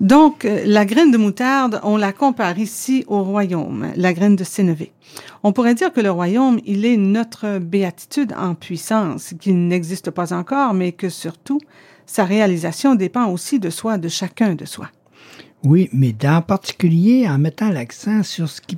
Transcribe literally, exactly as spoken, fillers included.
Donc, la graine de moutarde, on la compare ici au royaume, la graine de sénévé. On pourrait dire que le royaume, il est notre béatitude en puissance, qui n'existe pas encore, mais que surtout, sa réalisation dépend aussi de soi, de chacun de soi. Oui, mais en particulier en mettant l'accent sur ce qui